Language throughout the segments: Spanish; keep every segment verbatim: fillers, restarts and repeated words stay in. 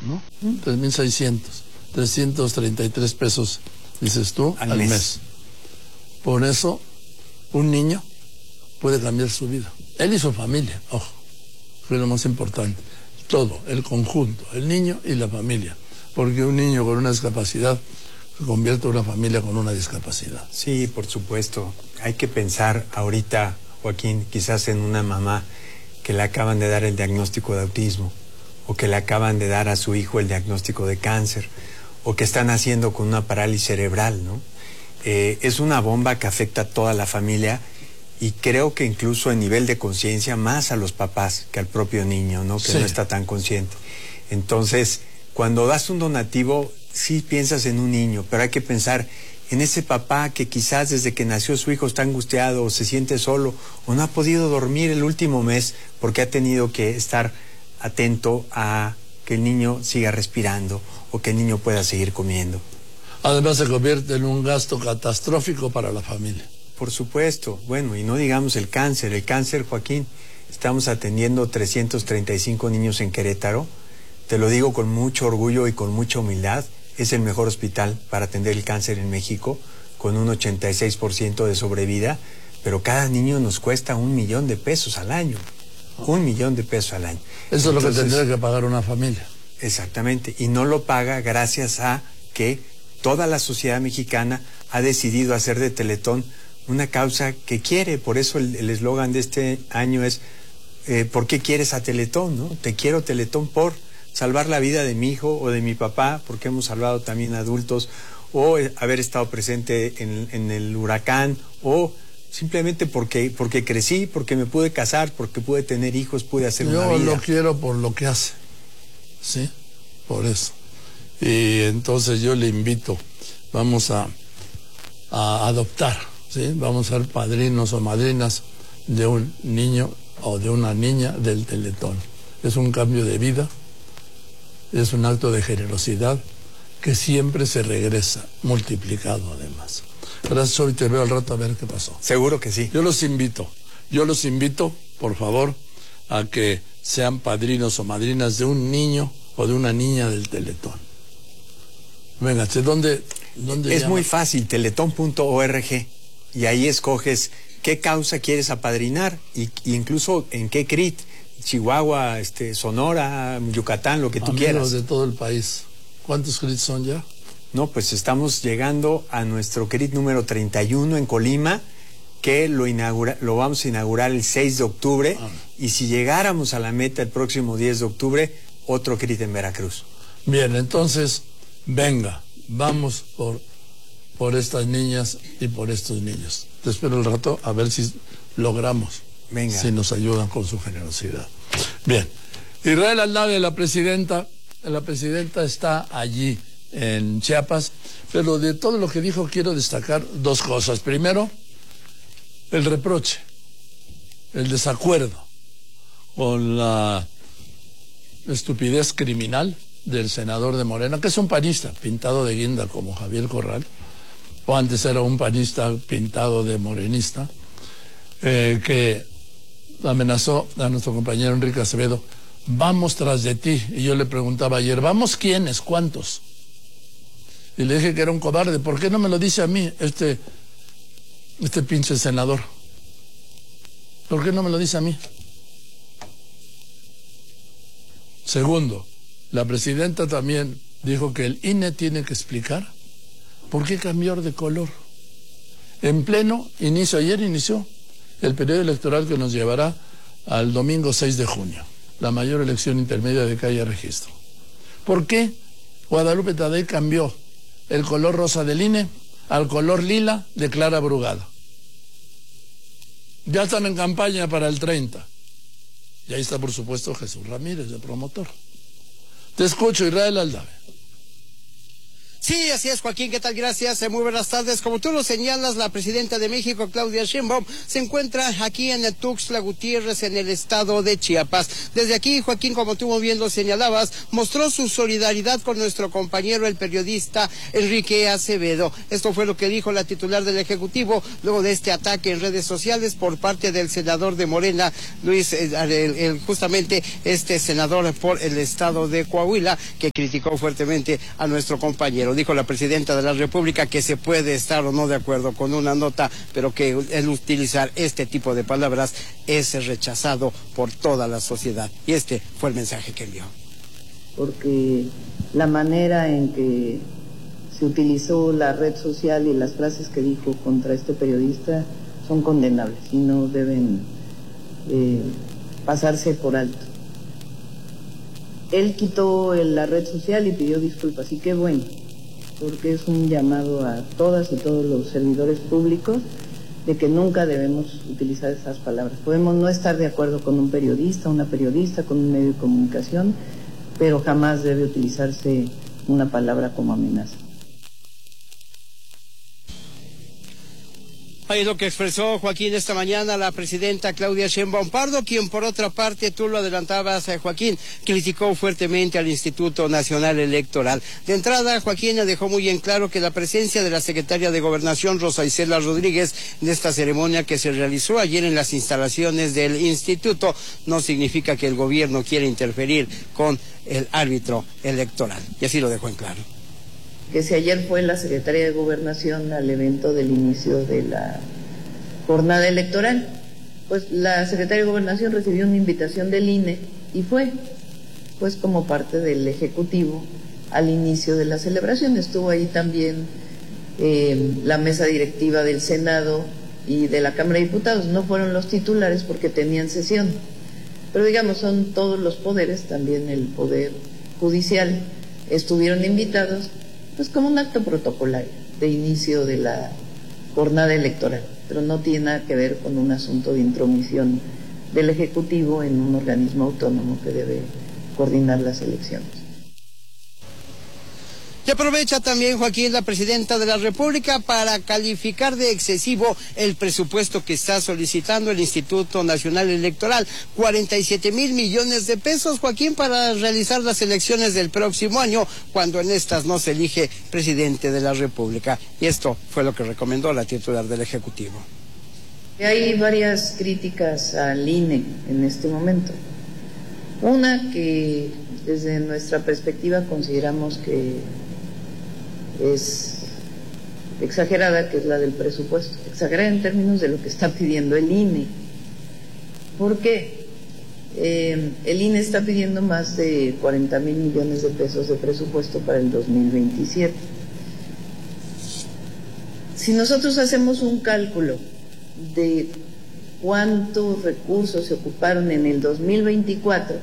¿no? tres mil seiscientos, trescientos treinta y tres pesos, dices tú, al, al mes. mes. Por eso, un niño puede cambiar su vida. Él y su familia, ojo, que es lo más importante. Todo, el conjunto, el niño y la familia. Porque un niño con una discapacidad se convierte en una familia con una discapacidad. Sí, por supuesto. Hay que pensar ahorita, Joaquín, quizás en una mamá que le acaban de dar el diagnóstico de autismo, o que le acaban de dar a su hijo el diagnóstico de cáncer, o que están haciendo con una parálisis cerebral, ¿no? Eh, es una bomba que afecta a toda la familia y creo que incluso en nivel de conciencia más a los papás que al propio niño, ¿no? Que sí. No está tan consciente. Entonces, cuando das un donativo, sí piensas en un niño, pero hay que pensar en ese papá que quizás desde que nació su hijo está angustiado o se siente solo o no ha podido dormir el último mes porque ha tenido que estar atento a que el niño siga respirando o que el niño pueda seguir comiendo. Además se convierte en un gasto catastrófico para la familia. Por supuesto. Bueno, y no digamos el cáncer. El cáncer, Joaquín, estamos atendiendo trescientos treinta y cinco niños en Querétaro. Te lo digo con mucho orgullo y con mucha humildad. Es el mejor hospital para atender el cáncer en México, con un ochenta y seis por ciento de sobrevida, pero cada niño nos cuesta un millón de pesos al año. Un millón de pesos al año. Eso Entonces, es lo que tendría que pagar una familia. Exactamente, y no lo paga gracias a que toda la sociedad mexicana ha decidido hacer de Teletón una causa que quiere. Por eso el eslogan de este año es eh, ¿por qué quieres a Teletón? ¿No? Te quiero, Teletón, por salvar la vida de mi hijo o de mi papá, porque hemos salvado también adultos, o haber estado presente en, en el huracán, o simplemente porque, porque crecí, porque me pude casar, porque pude tener hijos, pude hacer Yo una vida. Yo lo quiero por lo que hace, ¿sí? Por eso. Y entonces yo le invito, vamos a, a adoptar, ¿sí? Vamos a ser padrinos o madrinas de un niño o de una niña del Teletón. Es un cambio de vida, es un acto de generosidad que siempre se regresa, multiplicado además. Gracias, hoy te veo al rato a ver qué pasó. Seguro que sí. Yo los invito, yo los invito, por favor, a que sean padrinos o madrinas de un niño o de una niña del Teletón. Venga, ¿dónde, dónde Es llama? muy fácil, teletón punto org, y ahí escoges qué causa quieres apadrinar, y, y incluso en qué C R I T, Chihuahua, este, Sonora, Yucatán, lo que tú Amigos quieras. de todo el país. ¿Cuántos C R I T son ya? No, pues estamos llegando a nuestro C R I T número treinta y uno en Colima, que lo, inaugura, lo vamos a inaugurar el seis de octubre, ah. y si llegáramos a la meta el próximo diez de octubre, otro C R I T en Veracruz. Bien, entonces, venga, vamos por, por estas niñas y por estos niños. Te espero el rato a ver si logramos, venga. Si nos ayudan con su generosidad. Bien, Israel Aldave, la presidenta, la presidenta está allí en Chiapas, pero de todo lo que dijo quiero destacar dos cosas. Primero, el reproche, el desacuerdo con la estupidez criminal del senador de Morena, que es un panista pintado de guinda como Javier Corral, o antes era un panista pintado de morenista, eh, que amenazó a nuestro compañero Enrique Acevedo: vamos tras de ti. Y yo le preguntaba ayer, ¿vamos quiénes? ¿Cuántos? Y le dije que era un cobarde. ¿Por qué no me lo dice a mí este, este pinche senador? ¿Por qué no me lo dice a mí? Segundo, la presidenta también dijo que el I N E tiene que explicar por qué cambió de color. En pleno inicio, ayer inició el periodo electoral que nos llevará al domingo seis de junio, la mayor elección intermedia de que haya registro. ¿Por qué Guadalupe Tadei cambió el color rosa del I N E al color lila de Clara Brugada? Ya están en campaña para el treinta. Y ahí está, por supuesto, Jesús Ramírez, de promotor. Te escucho, Israel Aldave. Sí, así es, Joaquín, ¿qué tal? Gracias, eh, muy buenas tardes. Como tú lo señalas, la presidenta de México, Claudia Sheinbaum, se encuentra aquí en el Tuxtla Gutiérrez, en el estado de Chiapas. Desde aquí, Joaquín, como tú muy bien lo señalabas, mostró su solidaridad con nuestro compañero, el periodista Enrique Acevedo. Esto fue lo que dijo la titular del Ejecutivo luego de este ataque en redes sociales por parte del senador de Morena, Luis, el, el, justamente este senador por el estado de Coahuila, que criticó fuertemente a nuestro compañero. Dijo la presidenta de la República que se puede estar o no de acuerdo con una nota, pero que el utilizar este tipo de palabras es rechazado por toda la sociedad. Y este fue el mensaje que envió. Porque la manera en que se utilizó la red social y las frases que dijo contra este periodista son condenables y no deben eh, pasarse por alto. Él quitó la red social y pidió disculpas, y qué bueno, porque es un llamado a todas y todos los servidores públicos de que nunca debemos utilizar esas palabras. Podemos no estar de acuerdo con un periodista, una periodista, con un medio de comunicación, pero jamás debe utilizarse una palabra como amenaza. Ahí es lo que expresó, Joaquín, esta mañana la presidenta Claudia Sheinbaum Pardo, quien por otra parte, tú lo adelantabas, eh, Joaquín, criticó fuertemente al Instituto Nacional Electoral. De entrada, Joaquín dejó muy en claro que la presencia de la secretaria de Gobernación, Rosa Isela Rodríguez, en esta ceremonia que se realizó ayer en las instalaciones del instituto, no significa que el gobierno quiera interferir con el árbitro electoral. Y así lo dejó en claro. Que si ayer fue la Secretaría de Gobernación al evento del inicio de la jornada electoral, pues la Secretaría de Gobernación recibió una invitación del I N E y fue, pues como parte del Ejecutivo al inicio de la celebración. Estuvo ahí también eh, la mesa directiva del Senado y de la Cámara de Diputados. No fueron los titulares porque tenían sesión, pero digamos son todos los poderes, también el Poder Judicial, estuvieron invitados, pues como un acto protocolario de inicio de la jornada electoral, pero no tiene nada que ver con un asunto de intromisión del Ejecutivo en un organismo autónomo que debe coordinar las elecciones. Y aprovecha también, Joaquín, la presidenta de la República para calificar de excesivo el presupuesto que está solicitando el Instituto Nacional Electoral, cuarenta y siete mil millones de pesos, Joaquín, para realizar las elecciones del próximo año, cuando en estas no se elige presidente de la República. Y esto fue lo que recomendó la titular del Ejecutivo. Hay varias críticas al I N E en este momento. Una que desde nuestra perspectiva consideramos que es exagerada, que es la del presupuesto, exagerada en términos de lo que está pidiendo el I N E. ¿Por qué? Eh, el I N E está pidiendo más de cuarenta mil millones de pesos de presupuesto para el dos mil veintisiete. Si nosotros hacemos un cálculo de cuántos recursos se ocuparon en el dos mil veinticuatro,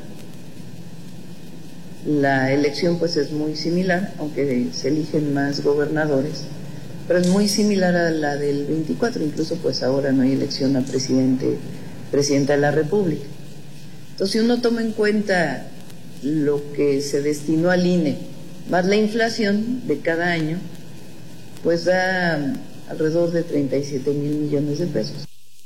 la elección pues es muy similar, aunque se eligen más gobernadores, pero es muy similar a la del veinticuatro, incluso pues ahora no hay elección a presidente, presidenta de la República. Entonces, si uno toma en cuenta lo que se destinó al I N E, más la inflación de cada año, pues da alrededor de treinta y siete mil millones de pesos.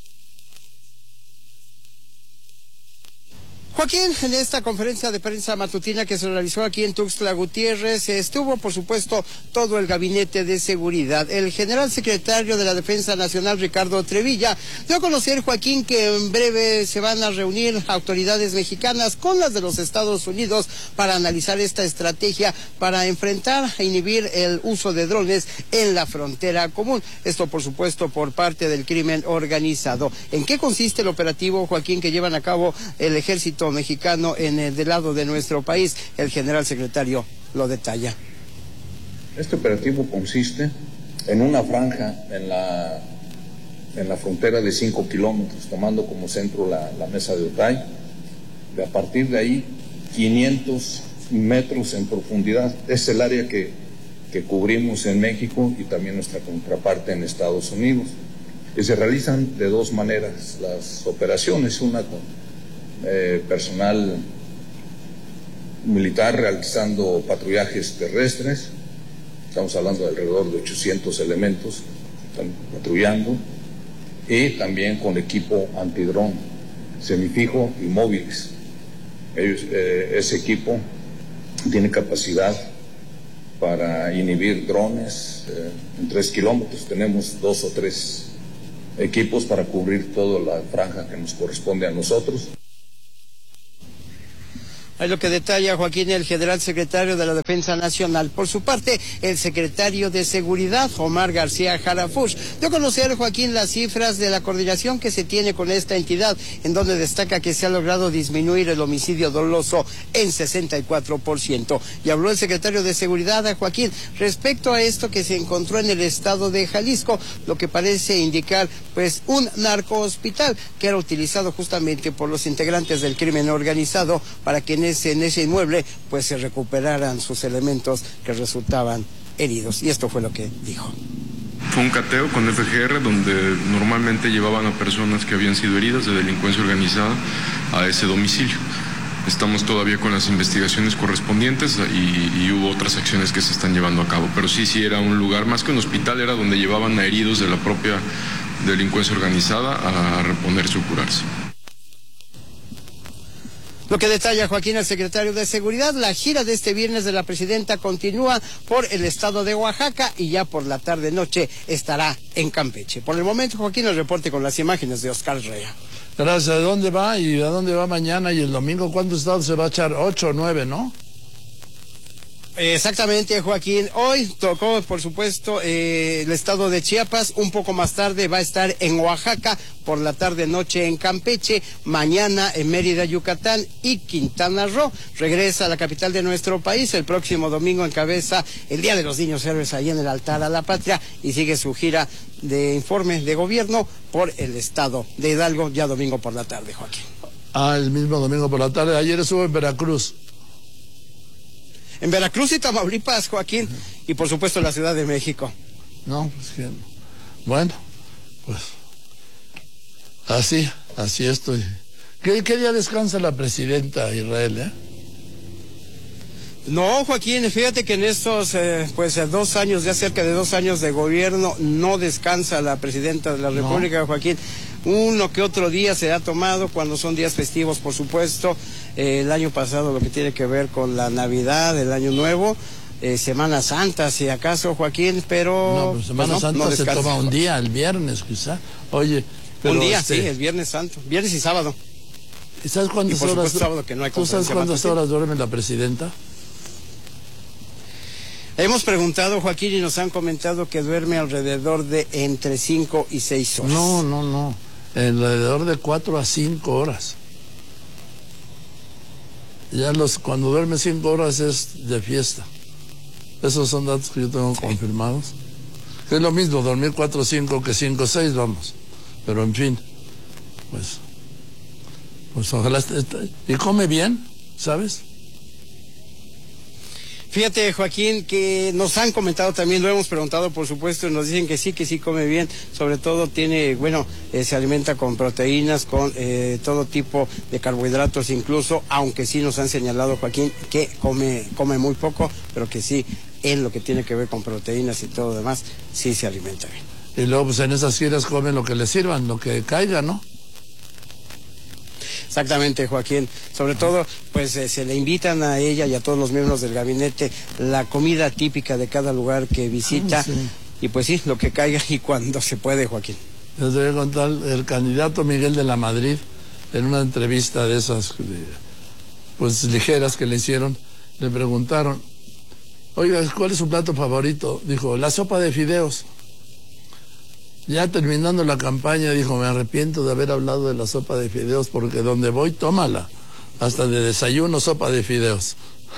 Joaquín, en esta conferencia de prensa matutina que se realizó aquí en Tuxtla Gutiérrez, estuvo, por supuesto, todo el gabinete de seguridad. El general secretario de la Defensa Nacional, Ricardo Trevilla, dio a conocer, Joaquín, que en breve se van a reunir autoridades mexicanas con las de los Estados Unidos para analizar esta estrategia para enfrentar e inhibir el uso de drones en la frontera común. Esto, por supuesto, por parte del crimen organizado. ¿En qué consiste el operativo, Joaquín, que llevan a cabo el ejército mexicano en el del lado de nuestro país? El general secretario lo detalla. Este operativo consiste en una franja en la, en la frontera de cinco kilómetros, tomando como centro la, la mesa de Otay. De a partir de ahí, quinientos metros en profundidad. Es el área que, que cubrimos en México y también nuestra contraparte en Estados Unidos. Que se realizan de dos maneras las operaciones, una con Eh, personal militar realizando patrullajes terrestres estamos hablando de alrededor de ochocientos elementos, están patrullando, y también con equipo antidrón, semifijo y móviles. Ellos, eh, ese equipo tiene capacidad para inhibir drones eh, en tres kilómetros. Tenemos dos o tres equipos para cubrir toda la franja que nos corresponde a nosotros. Es lo que detalla Joaquín, el general secretario de la Defensa Nacional. Por su parte, el secretario de Seguridad, Omar García Harfuch, dio a conocer, Joaquín, las cifras de la coordinación que se tiene con esta entidad, en donde destaca que se ha logrado disminuir el homicidio doloso en sesenta y cuatro por ciento. Y habló el secretario de Seguridad, Joaquín, respecto a esto que se encontró en el estado de Jalisco, lo que parece indicar, pues, un narcohospital que era utilizado justamente por los integrantes del crimen organizado para que en ese, en ese inmueble pues se recuperaran sus elementos que resultaban heridos. Y esto fue lo que dijo. Fue un cateo con F G R donde normalmente llevaban a personas que habían sido heridas de delincuencia organizada a ese domicilio. Estamos todavía con las investigaciones correspondientes y, y hubo otras acciones que se están llevando a cabo. Pero sí, sí era un lugar, más que un hospital, era donde llevaban a heridos de la propia delincuencia organizada a reponerse o curarse. Lo que detalla Joaquín, el secretario de Seguridad, la gira de este viernes de la presidenta continúa por el estado de Oaxaca y ya por la tarde-noche estará en Campeche. Por el momento, Joaquín, el reporte con las imágenes de Oscar Rea. Gracias. ¿A dónde va y a dónde va mañana y el domingo? ¿Cuántos estados se va a echar? Ocho o nueve, ¿no? Exactamente, Joaquín. Hoy tocó, por supuesto, eh, el estado de Chiapas. Un poco más tarde va a estar en Oaxaca, por la tarde-noche en Campeche, mañana en Mérida, Yucatán y Quintana Roo. Regresa a la capital de nuestro país. El próximo domingo encabeza el Día de los Niños Héroes ahí en el altar a la patria y sigue su gira de informe de gobierno por el estado de Hidalgo, ya domingo por la tarde, Joaquín. Ah, el mismo domingo por la tarde. Ayer estuvo en Veracruz. En Veracruz y Tamaulipas, Joaquín, y por supuesto en la Ciudad de México. No, pues que... Bueno, pues... Así, así estoy. ¿Qué, qué día descansa la presidenta, Israel, eh? No, Joaquín, fíjate que en estos, eh, pues, dos años, ya cerca de dos años de gobierno, no descansa la presidenta de la República, no. Joaquín. Uno que otro día se ha tomado cuando son días festivos, por supuesto. Eh, el año pasado lo que tiene que ver con la Navidad, el Año Nuevo, eh, Semana Santa, si acaso, Joaquín, pero... No, pero Semana pues no, Santa no se toma un día, el viernes quizá. Oye, pero un día, este... sí, el Viernes Santo, viernes y sábado. ¿Y sabes cuántas y por horas... Supuesto, sábado que no hay ¿Tú sabes cuántas horas duerme la presidenta? Hemos preguntado, Joaquín, y nos han comentado que duerme alrededor de entre cinco y seis horas. No, no, no. Alrededor de cuatro a cinco horas. Ya los cuando duerme cinco horas es de fiesta. Esos son datos que yo tengo sí. confirmados. Es lo mismo dormir cuatro o cinco que cinco o seis, vamos. Pero en fin, pues, pues ojalá esté, esté, y come bien, ¿sabes? Fíjate, Joaquín, que nos han comentado también, lo hemos preguntado, por supuesto, y nos dicen que sí, que sí come bien, sobre todo tiene, bueno, eh, se alimenta con proteínas, con eh, todo tipo de carbohidratos incluso, aunque sí nos han señalado, Joaquín, que come, come muy poco, pero que sí, en lo que tiene que ver con proteínas y todo lo demás, sí se alimenta bien. Y luego, pues en esas giras comen lo que les sirvan, lo que caiga, ¿no? Exactamente, Joaquín. Sobre todo, pues eh, se le invitan a ella y a todos los miembros del gabinete la comida típica de cada lugar que visita. Ah, sí. Y pues sí, lo que caiga y cuando se puede, Joaquín. Les voy a contar, el candidato Miguel de la Madrid, en una entrevista de esas, pues ligeras que le hicieron, le preguntaron, oiga, ¿cuál es su plato favorito? Dijo, la sopa de fideos. Ya terminando la campaña, dijo, me arrepiento de haber hablado de la sopa de fideos porque donde voy, tómala. Hasta de desayuno, sopa de fideos.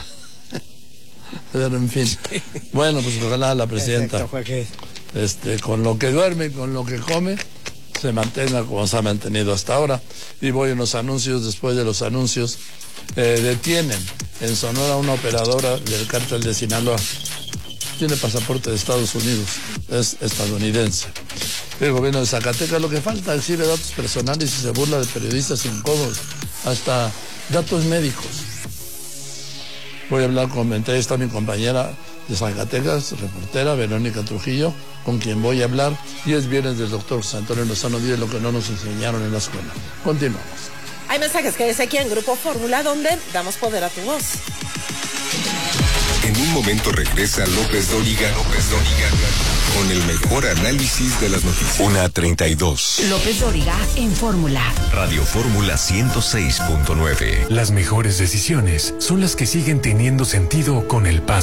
Pero en fin. Bueno, pues ojalá la presidenta, este, con lo que duerme, con lo que come, se mantenga como se ha mantenido hasta ahora. Y voy a los anuncios, después de los anuncios, eh, detienen en Sonora una operadora del cártel de Sinaloa. Tiene pasaporte de Estados Unidos, es estadounidense. El gobierno de Zacatecas, lo que falta, exhibe datos personales y se burla de periodistas incómodos, hasta datos médicos. Voy a hablar con, entre está mi compañera de Zacatecas, reportera, Verónica Trujillo, con quien voy a hablar, y es viernes del doctor José Antonio Lozano Díez, lo que no nos enseñaron en la escuela. Continuamos. Hay mensajes que dice aquí en Grupo Fórmula, donde damos poder a tu voz. En un momento regresa López Dóriga, López Dóriga, con el mejor análisis de las noticias. una treinta y dos. López Dóriga en Fórmula. Radio Fórmula ciento seis punto nueve. Las mejores decisiones son las que siguen teniendo sentido con el paso